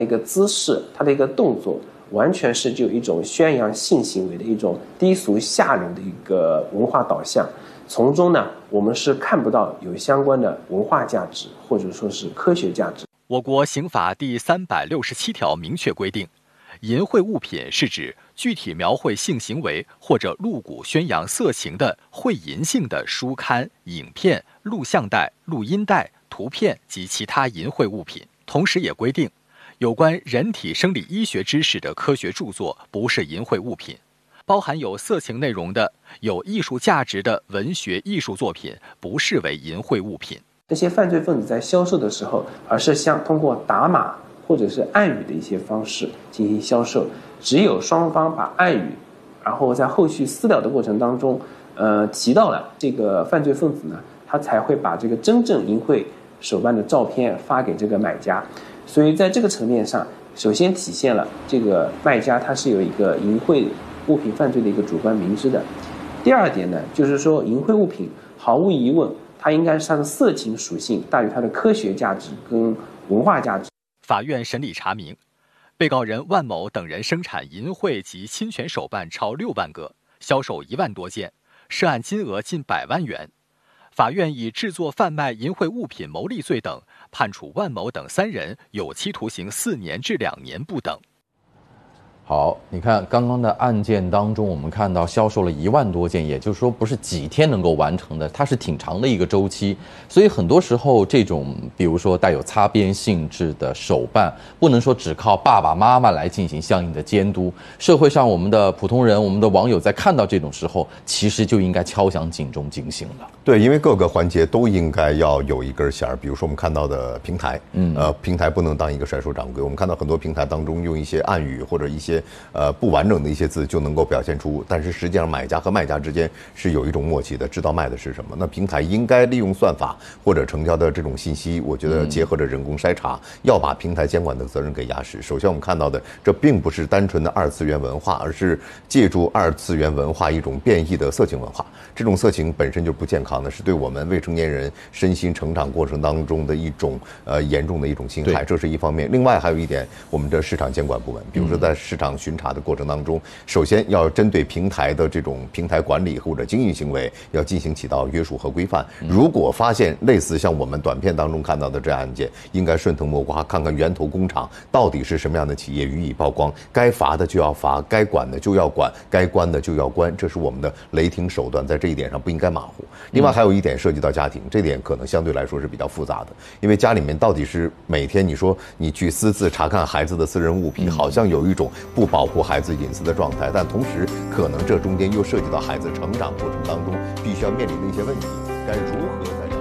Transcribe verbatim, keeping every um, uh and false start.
一个姿势，他的一个动作，完全是就一种宣扬性行为的一种低俗下流的一个文化导向。从中呢，我们是看不到有相关的文化价值或者说是科学价值。 我国刑法第三百六十七条明确规定，淫秽物品是指具体描绘性行为或者露骨宣扬色情的会淫性的书刊、影片、录像带、录音带、图片及其他淫秽物品。同时也规定，有关人体生理医学知识的科学著作不是淫秽物品，包含有色情内容的、有艺术价值的文学艺术作品不视为淫秽物品。 这些犯罪分子在销售的时候，而是像通过打码或者是暗语的一些方式进行销售。只有双方把暗语，然后在后续私了的过程当中，呃，提到了这个犯罪分子呢，他才会把这个真正淫秽手办的照片发给这个买家。所以在这个层面上，首先体现了这个卖家他是有一个淫秽物品犯罪的一个主观明知的。第二点呢，就是说淫秽物品毫无疑问，它应该是它的色情属性大于它的科学价值跟文化价值。 法院审理查明，被告人万某等人生产淫秽及侵权手办超六万个，销售一万多件，涉案金额近百万元。法院以制作贩卖淫秽物品牟利罪等，判处万某等三人有期徒刑四年至两年不等。 好，你看刚刚的案件当中，我们看到销售了一万多件，也就是说不是几天能够完成的，它是挺长的一个周期。所以很多时候这种比如说带有擦边性质的手办，不能说只靠爸爸妈妈来进行相应的监督，社会上我们的普通人、我们的网友在看到这种时候，其实就应该敲响警钟警醒了。 对，因为各个环节都应该要有一根弦儿。比如说我们看到的平台，嗯，呃，平台不能当一个甩手掌柜。我们看到很多平台当中用一些暗语或者一些呃不完整的一些字就能够表现出，但是实际上买家和卖家之间是有一种默契的，知道卖的是什么。那平台应该利用算法或者成交的这种信息，我觉得结合着人工筛查，要把平台监管的责任给压实。首先我们看到的，这并不是单纯的二次元文化，而是借助二次元文化一种变异的色情文化。这种色情本身就不健康的，是对我们未成年人身心成长过程当中的一种呃严重的一种侵害，这是一方面。另外还有一点，我们的市场监管部门，比如说在市场巡查的过程当中，首先要针对平台的这种平台管理或者经营行为要进行起到约束和规范。如果发现类似像我们短片当中看到的这样案件，应该顺藤摸瓜，看看源头工厂到底是什么样的企业，予以曝光。该罚的就要罚，该管的就要管，该关的就要关，这是我们的雷霆手段，在这一点上不应该马虎。另外还有一点涉及到家庭，这点可能相对来说是比较复杂的，因为家里面到底是每天你说你去私自查看孩子的私人物品，好像有一种不保护孩子隐私的状态，但同时可能这中间又涉及到孩子成长过程当中必须要面临的一些问题，该如何在